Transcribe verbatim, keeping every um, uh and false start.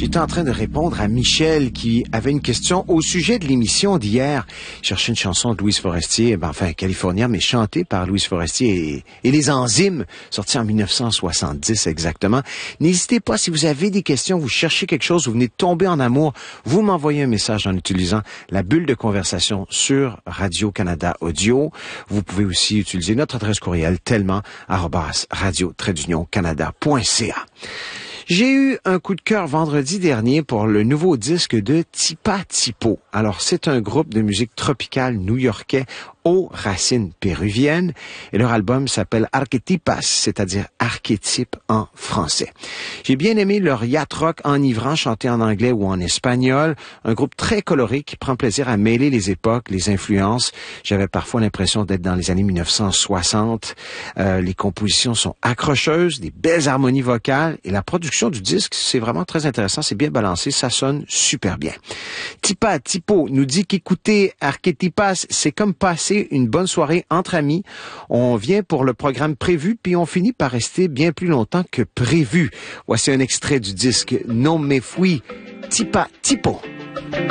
J'étais en train de répondre à Michel qui avait une question au sujet de l'émission d'hier. Il cherchait une chanson de Louise Forestier, ben, enfin californienne, mais chantée par Louise Forestier et, et les Enzymes, sortie en mille neuf cent soixante-dix exactement. N'hésitez pas, si vous avez des questions, vous cherchez quelque chose, vous venez de tomber en amour, vous m'envoyez un message en utilisant la bulle de conversation sur Radio-Canada Audio. Vous pouvez aussi utiliser notre adresse courriel tellement arobase radio-canada point c a. J'ai eu un coup de cœur vendredi dernier pour le nouveau disque de Tipa Tipo. Alors, c'est un groupe de musique tropicale new-yorkais aux racines péruviennes et leur album s'appelle Arquetipas, c'est-à-dire archétype en français. J'ai bien aimé leur yacht rock enivrant chanté en anglais ou en espagnol, un groupe très coloré qui prend plaisir à mêler les époques, les influences. J'avais parfois l'impression d'être dans les années mille neuf cent soixante. Euh, les compositions sont accrocheuses, des belles harmonies vocales et la production du disque, c'est vraiment très intéressant, c'est bien balancé, ça sonne super bien. Tipa Tipo nous dit qu'écouter Arquetipas, c'est comme passer une bonne soirée entre amis. On vient pour le programme prévu, puis on finit par rester bien plus longtemps que prévu. Voici un extrait du disque No Me Fui, Tipa Tipo.